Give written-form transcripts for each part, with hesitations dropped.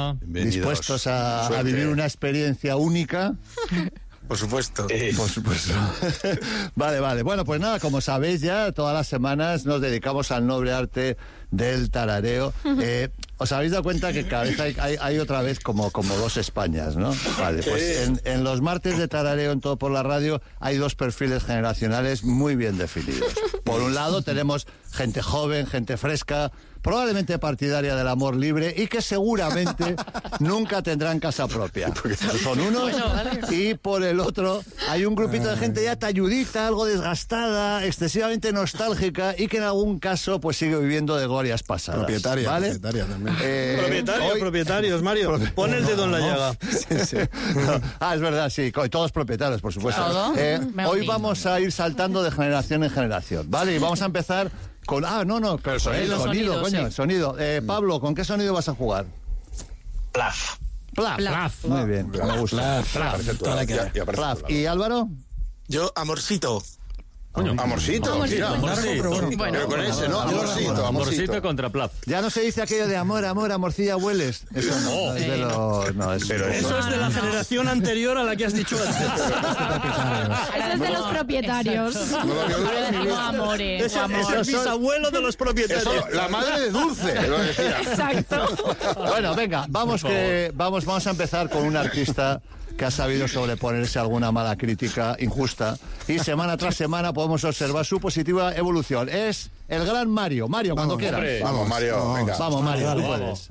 Hola. Dispuestos a vivir una experiencia única. Por supuesto. Por supuesto. Vale. Bueno, pues nada, como sabéis ya, todas las semanas nos dedicamos al noble arte del tarareo. ¿Os habéis dado cuenta que cada vez hay otra vez como dos Españas, ¿no? Vale, pues en los martes de tarareo en Todo por la Radio hay dos perfiles generacionales muy bien definidos. Por un lado tenemos gente joven, gente fresca, probablemente partidaria del amor libre y que seguramente nunca tendrán casa propia. Son unos. Y por el otro hay un grupito de gente ya talludita, algo desgastada, excesivamente nostálgica y que en algún caso pues sigue viviendo de glorias pasadas. Propietaria, ¿vale? propietaria también. Propietarios, Mario. Pon el dedo en la llaga. Sí. No. Es verdad, sí. Todos propietarios, por supuesto. Hoy vamos a ir saltando de generación en generación, ¿vale? Y vamos a empezar con... con el sonido, coño, sonido. Pablo, ¿con qué sonido vas a jugar? Plaf. Plaf. Muy bien, me gusta. Plaf. ¿Y Álvaro? Yo, amorcito. Amorcito. Pero con ese, ¿no? Amorcito contra Plaf. Ya no se dice aquello de amor, morcilla, hueles. Eso no. Es de los... Eso es de la generación anterior a la que has dicho antes. Eso es de los propietarios. Ahora decimos amores. Es el bisabuelo de los propietarios. Eso, la madre de Dulce, lo decía. Exacto. Bueno, venga, vamos a empezar con un artista que ha sabido sobreponerse a alguna mala crítica injusta y semana tras semana podemos observar su positiva evolución. Es el gran Mario. Mario, cuando quieras. Vamos, Mario, venga. Vamos, Mario, tú puedes.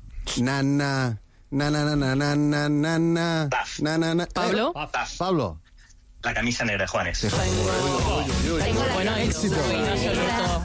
Pablo. La camisa negra de Juanes. Bueno, éxito.